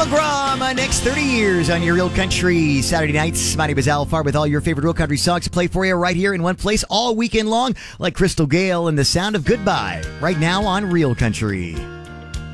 McGraw, next 30 years on your Real Country Saturday nights. My name is Al Farr with all your favorite Real Country songs to play for you right here in one place all weekend long, like Crystal Gale and The Sound of Goodbye, right now on Real Country.